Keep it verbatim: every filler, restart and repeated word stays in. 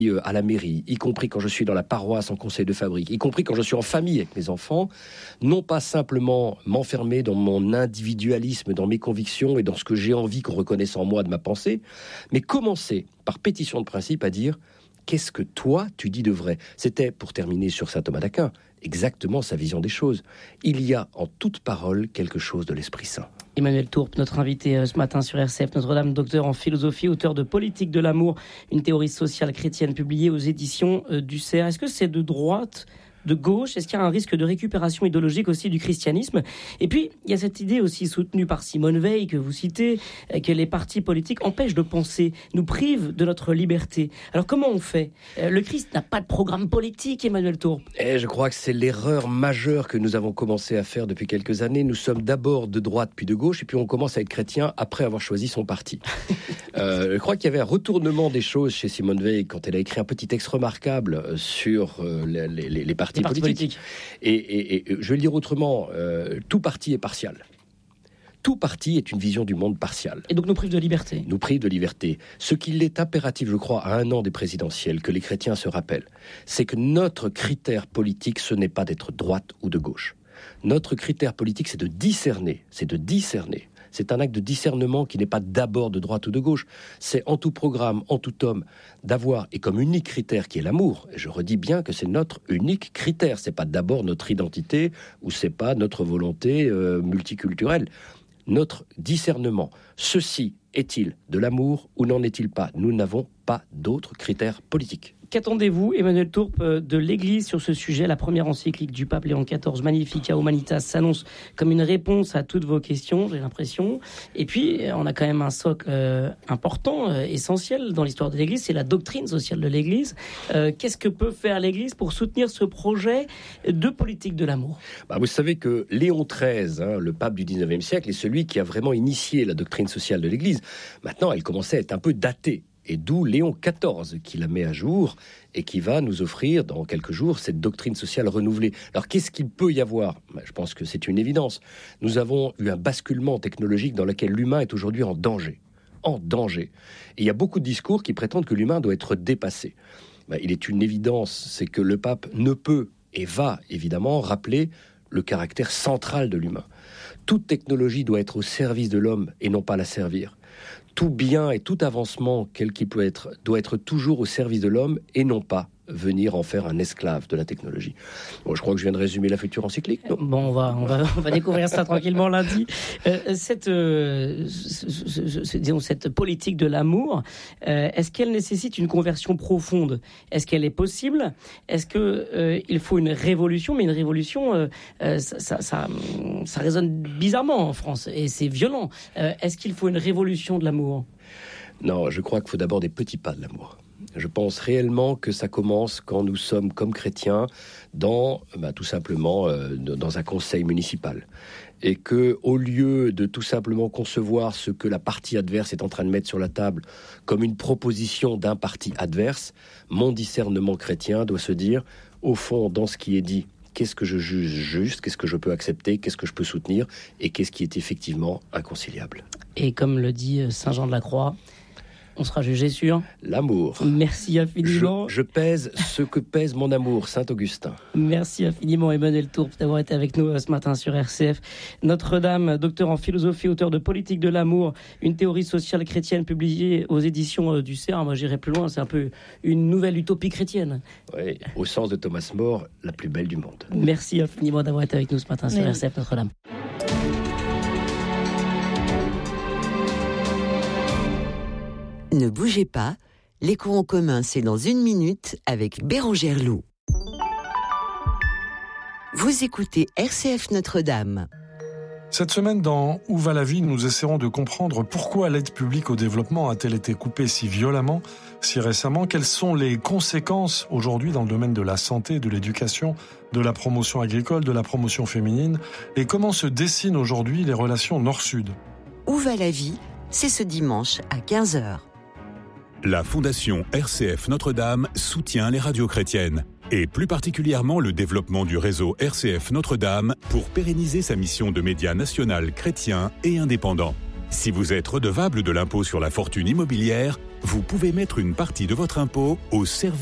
à la mairie, y compris quand je suis dans la paroisse en conseil de fabrique, y compris quand je suis en famille avec mes enfants, non pas simplement m'enfermer dans mon individualisme, dans mes convictions et dans ce que j'ai envie qu'on reconnaisse en moi de ma pensée, mais commencer par pétition de principe à dire « qu'est-ce que toi tu dis de vrai ?» C'était, pour terminer sur saint Thomas d'Aquin, exactement sa vision des choses. Il y a en toute parole quelque chose de l'Esprit Saint. Emmanuel Tourpe, notre invité ce matin sur R C F Notre-Dame, docteur en philosophie, auteur de Politique de l'amour, une théorie sociale chrétienne publiée aux éditions du C E R. Est-ce que c'est de droite, de gauche? Est-ce qu'il y a un risque de récupération idéologique aussi du christianisme? Et puis, il y a cette idée aussi soutenue par Simone Veil, que vous citez, que les partis politiques empêchent de penser, nous privent de notre liberté. Alors, comment on fait? Le Christ n'a pas de programme politique, Emmanuel Tourpe. Et je crois que c'est l'erreur majeure que nous avons commencé à faire depuis quelques années. Nous sommes d'abord de droite puis de gauche, et puis on commence à être chrétien après avoir choisi son parti. euh, je crois qu'il y avait un retournement des choses chez Simone Veil quand elle a écrit un petit texte remarquable sur euh, les, les, les partis partis politiques. Et, et, et je vais le dire autrement, euh, tout parti est partial. Tout parti est une vision du monde partiale. Et donc nous prive de liberté. Nous prive de liberté. Ce qu'il est impératif, je crois, à un an des présidentielles, que les chrétiens se rappellent, c'est que notre critère politique, ce n'est pas d'être droite ou de gauche. Notre critère politique, c'est de discerner. C'est de discerner. C'est un acte de discernement qui n'est pas d'abord de droite ou de gauche. C'est en tout programme, en tout homme, d'avoir, et comme unique critère qui est l'amour, et je redis bien que c'est notre unique critère, c'est pas d'abord notre identité, ou c'est pas notre volonté euh, multiculturelle. Notre discernement, ceci est-il de l'amour ou n'en est-il pas? Nous n'avons pas d'autres critères politiques. Qu'attendez-vous, Emmanuel Tourpe, de l'Église sur ce sujet? La première encyclique du pape Léon quatorze, Magnificat Humanitas, s'annonce comme une réponse à toutes vos questions, j'ai l'impression. Et puis, on a quand même un socle euh, important, euh, essentiel dans l'histoire de l'Église, c'est la doctrine sociale de l'Église. Euh, qu'est-ce que peut faire l'Église pour soutenir ce projet de politique de l'amour? Bah, vous savez que Léon treize, hein, le pape du dix-neuvième siècle, est celui qui a vraiment initié la doctrine sociale de l'Église. Maintenant, elle commençait à être un peu datée. Et d'où Léon quatorze qui la met à jour et qui va nous offrir dans quelques jours cette doctrine sociale renouvelée. Alors qu'est-ce qu'il peut y avoir? Je pense que c'est une évidence. Nous avons eu un basculement technologique dans lequel l'humain est aujourd'hui en danger. En danger. Et il y a beaucoup de discours qui prétendent que l'humain doit être dépassé. Il est une évidence, c'est que le pape ne peut et va évidemment rappeler le caractère central de l'humain. Toute technologie doit être au service de l'homme et non pas la servir. Tout bien et tout avancement, quel qu'il peut être, doit être toujours au service de l'homme et non pas venir en faire un esclave de la technologie. Bon, je crois que je viens de résumer la future encyclique. Non bon, on va, on va, on va découvrir ça tranquillement lundi. Euh, cette, euh, ce, ce, ce, disons, cette politique de l'amour, euh, est-ce qu'elle nécessite une conversion profonde? Est-ce qu'elle est possible? Est-ce qu'il euh, faut une révolution? Mais une révolution, euh, euh, ça, ça, ça, ça résonne bizarrement en France et c'est violent. Euh, est-ce qu'il faut une révolution de l'amour? Non, je crois qu'il faut d'abord des petits pas de l'amour. Je pense réellement que ça commence quand nous sommes, comme chrétiens, dans, bah, tout simplement, euh, dans un conseil municipal. Et que, au lieu de tout simplement concevoir ce que la partie adverse est en train de mettre sur la table comme une proposition d'un parti adverse, mon discernement chrétien doit se dire, au fond, dans ce qui est dit, qu'est-ce que je juge juste, qu'est-ce que je peux accepter, qu'est-ce que je peux soutenir, et qu'est-ce qui est effectivement inconciliable. Et comme le dit Saint Jean de la Croix, on sera jugé sur l'amour. Merci infiniment. Je, je pèse ce que pèse mon amour, Saint-Augustin. Merci infiniment, Emmanuel Tourpe, d'avoir été avec nous ce matin sur R C F. Notre-Dame, docteur en philosophie, auteur de Politique de l'amour, une théorie sociale chrétienne publiée aux éditions du C E R. Moi, j'irai plus loin, c'est un peu une nouvelle utopie chrétienne. Oui, au sens de Thomas More, la plus belle du monde. Merci infiniment d'avoir été avec nous ce matin sur oui. R C F Notre-Dame. Ne bougez pas, l'écho en commun, c'est dans une minute avec Bérangère Loup. Vous écoutez R C F Notre-Dame. Cette semaine, dans Où va la vie, nous essaierons de comprendre pourquoi l'aide publique au développement a-t-elle été coupée si violemment, si récemment. Quelles sont les conséquences aujourd'hui dans le domaine de la santé, de l'éducation, de la promotion agricole, de la promotion féminine, et comment se dessinent aujourd'hui les relations nord-sud. Où va la vie, c'est ce dimanche à quinze heures. La Fondation R C F Notre-Dame soutient les radios chrétiennes, et plus particulièrement le développement du réseau R C F Notre-Dame pour pérenniser sa mission de média national chrétien et indépendant. Si vous êtes redevable de l'impôt sur la fortune immobilière, vous pouvez mettre une partie de votre impôt au service